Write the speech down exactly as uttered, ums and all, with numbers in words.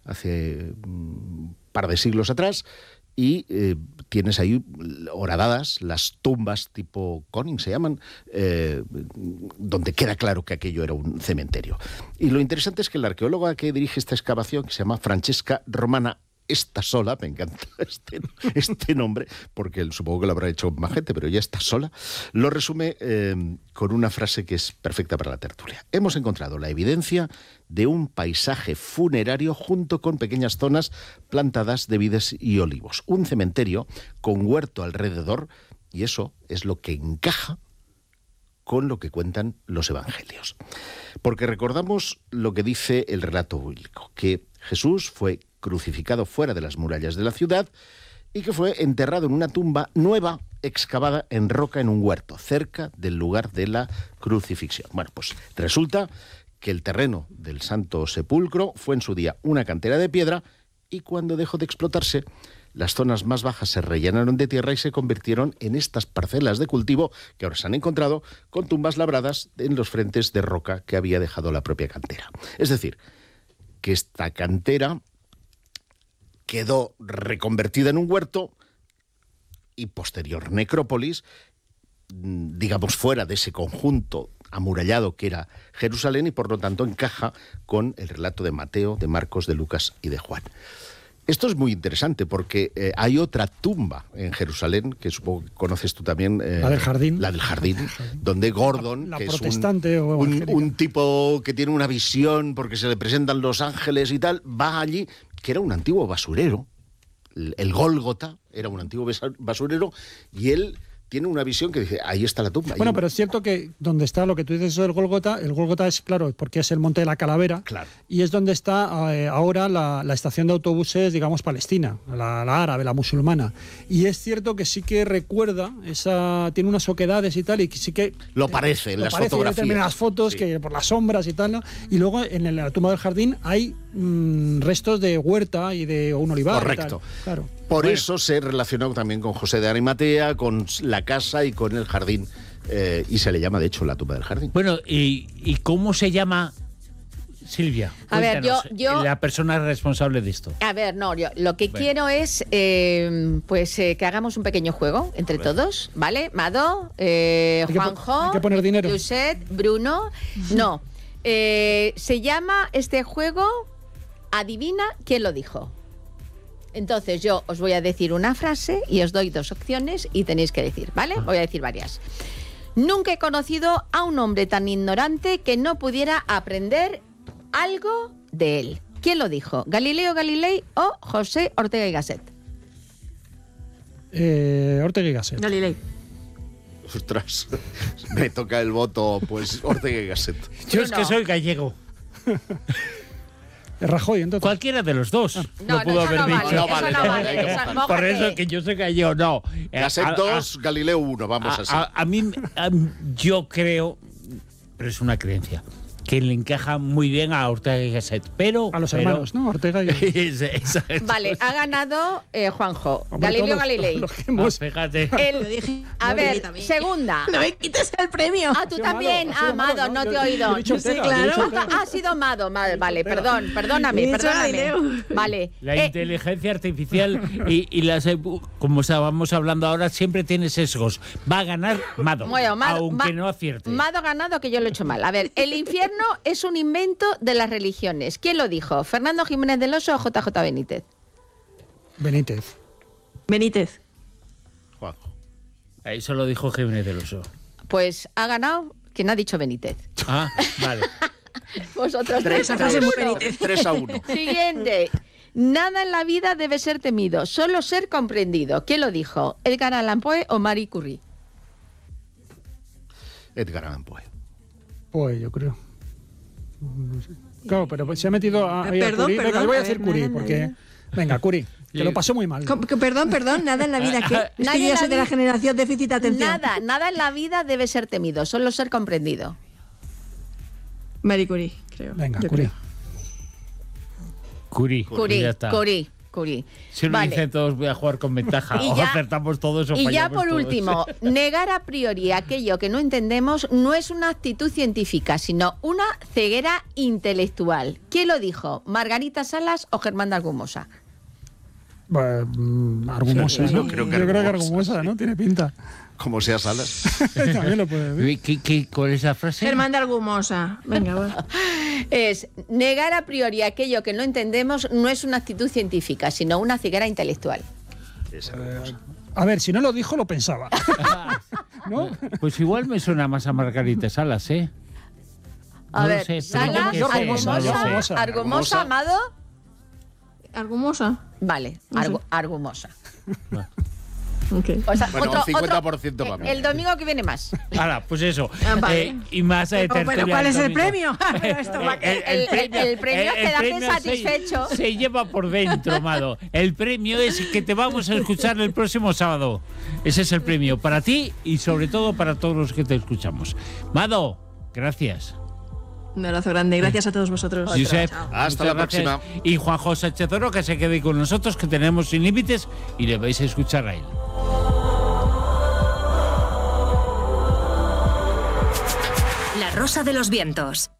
hace un par de siglos atrás, y eh, tienes ahí horadadas las tumbas tipo Koning, se llaman, eh, donde queda claro que aquello era un cementerio. Y lo interesante es que la arqueóloga que dirige esta excavación, que se llama Francesca Romana Stasola, me encanta este, este nombre, porque supongo que lo habrá hecho más gente, pero ella está sola, lo resume eh, con una frase que es perfecta para la tertulia. Hemos encontrado la evidencia de un paisaje funerario junto con pequeñas zonas plantadas de vides y olivos. Un cementerio con huerto alrededor, y eso es lo que encaja con lo que cuentan los evangelios. Porque recordamos lo que dice el relato bíblico, que Jesús fue crucificado fuera de las murallas de la ciudad y que fue enterrado en una tumba nueva excavada en roca en un huerto, cerca del lugar de la crucifixión. Bueno, pues resulta que el terreno del Santo Sepulcro fue en su día una cantera de piedra y cuando dejó de explotarse, las zonas más bajas se rellenaron de tierra y se convirtieron en estas parcelas de cultivo que ahora se han encontrado con tumbas labradas en los frentes de roca que había dejado la propia cantera. Es decir, que esta cantera quedó reconvertida en un huerto y posterior necrópolis, digamos, fuera de ese conjunto amurallado que era Jerusalén, y por lo tanto encaja con el relato de Mateo, de Marcos, de Lucas y de Juan. Esto es muy interesante porque eh, hay otra tumba en Jerusalén, que supongo que conoces tú también. Eh, la del jardín. La del jardín, donde Gordon, la, la que protestante es un, o un, un tipo que tiene una visión porque se le presentan los ángeles y tal, va allí, que era un antiguo basurero, el, el Gólgota era un antiguo basurero, y él tiene una visión que dice, ahí está la tumba. Bueno, pero es cierto que donde está lo que tú dices del Gólgota, el Gólgota es, claro, porque es el Monte de la Calavera, claro, y es donde está eh, ahora la, la estación de autobuses, digamos, palestina, la, la árabe, la musulmana. Y es cierto que sí que recuerda, esa tiene unas oquedades y tal, y sí que... Lo parece en lo las parece, fotografías. En las fotos, sí, que por las sombras y tal, ¿no? Y luego en la tumba del jardín hay mmm, restos de huerta y de un olivar. Correcto. Y tal. Claro. Por bueno. eso se relacionó también con José de Arimatea, con la casa y con el jardín, eh, y se le llama de hecho la tumba del jardín. Bueno, ¿y, y cómo se llama, Silvia? A ver, yo, yo... la persona responsable de esto. A ver, no, yo lo que bueno. quiero es eh, pues eh, que hagamos un pequeño juego entre todos, ¿vale? Mado, eh, hay Juanjo, hay que poner dinero. Josep, Bruno. No, eh, se llama este juego Adivina quién lo dijo. Entonces yo os voy a decir una frase y os doy dos opciones y tenéis que decir, ¿vale? Voy a decir varias. Nunca he conocido a un hombre tan ignorante que no pudiera aprender algo de él. ¿Quién lo dijo? ¿Galileo Galilei o José Ortega y Gasset? Eh, Ortega y Gasset. Galilei. Ostras, me toca el voto, pues Ortega y Gasset. Yo es que soy gallego. Rajoy, entonces. Cualquiera de los dos. No, no pudo no, haber no dicho. vale, no vale, no vale, eso, mójate. Por eso que yo soy gallego, no. Gasset dos, Galileo uno, vamos a, así. A, a mí, a, yo creo, pero es una creencia, que le encaja muy bien a Ortega y Gasset, pero... A los pero, hermanos, ¿no? Ortega y... Vale, ha ganado eh, Juanjo. Hombre, Galileo todos, Galilei. Todos los que hemos... Ah, fíjate. El, dije, a no, ver, también. segunda. No me quites el premio. Ah, tú Ha sido también. Mado, ha sido Ah, Mado, Mado, no yo- te he oído. yo he dicho Sí, Ortega, claro. yo he dicho Ortega. Ha sido Mado, vale, vale, Ortega. perdón, perdóname, He dicho perdóname. Galileo. Vale. La Eh, inteligencia artificial y, y las, eh, como estábamos hablando ahora, siempre tiene sesgos. Va a ganar Mado, Bueno, Mado- aunque Ma- no acierte. Mado ha ganado, que yo lo he hecho mal. A ver, el infierno es un invento de las religiones. ¿Quién lo dijo? ¿Fernando Jiménez del Oso o J J Benítez? Benítez. Benítez. Juanjo. Eso lo dijo Jiménez del Oso. Pues ha ganado quien ha dicho Benítez. Ah, vale. Vosotros Tres, tres a frase tres, muy uno. Benítez. tres a uno. Siguiente. Nada en la vida debe ser temido, solo ser comprendido. ¿Quién lo dijo? ¿Edgar Allan Poe o Marie Curie? Edgar Allan Poe. Pues yo creo. No sé. Claro, pero pues se ha metido a, ahí a Perdón, Curie. Venga, perdón, le voy a a decir ver, Curie, nada, porque... nada. Venga, Curie, que lo pasó muy mal. Com- que- Perdón, perdón, nada en la vida. ¿Qué? Es Nadie que yo en soy la de la vi- generación déficit de atención. Nada, nada en la vida debe ser temido, solo ser comprendido. Marie Curie, creo. Venga, Yo Curie. creo. Curie. Curie, ya está. Curie. Curie. Si lo Vale. dicen todos, voy a jugar con ventaja. Y O ya- acertamos todos o Y ya fallamos por todos. último, negar a priori aquello que no entendemos no es una actitud científica, sino una ceguera intelectual. ¿Quién lo dijo? ¿Margarita Salas o Germán de Argumosa? Bueno, mm, Argumosa, Sí, ¿no? yo creo que Yo creo que Argumosa, Argumosa, ¿no? Tiene pinta. Como sea Salas. También lo puede decir. ¿Qué, qué, ¿Cuál es la frase? Germán de Argumosa. Venga, va. Es negar a priori aquello que no entendemos no es una actitud científica, sino una ceguera intelectual. A ver, si no lo dijo, lo pensaba. ¿No? Pues igual me suena más a Margarita Salas, ¿eh? A No lo ver, sé, pero Salas, yo creo que Argumosa, no, yo Argumosa. Argumosa, Amado. Argumosa. Vale, No sé. Argu- Argumosa. Ok. O sea, Bueno, otro, un cincuenta por otro- ciento para mí. El domingo que viene más. Ahora, pues eso. Ah, vale. Eh, y más de Pero, tertulia ¿cuál es el domingo. premio? Esto va- El- el- el premio es quedarte satisfecho. Se, se lleva por dentro, Amado. El premio es que te vamos a escuchar el próximo sábado. Ese es el premio para ti y sobre todo para todos los que te escuchamos. Mado, gracias. Un abrazo grande. Gracias a todos vosotros. Josep, Hasta muchas la gracias. próxima. Y Juanjo Sánchez Oro, que se quede con nosotros, que tenemos Sin Límites y le vais a escuchar a él. La Rosa de los Vientos.